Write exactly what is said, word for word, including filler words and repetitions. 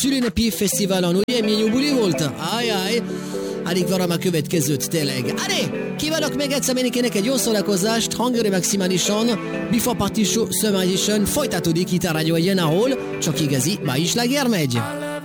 szülőnapi fesztiválon, ugye milyen jó buli volt? Ajaj, alig várom a következőt tényleg. Adé, kívánok még egyszer mindenkinek egy jó szórakozást, hangőre maximálisan, Bifa Party Show Summer Edition folytatódik itt a rádió egyen, ahol csak igazi, ma is láger megy.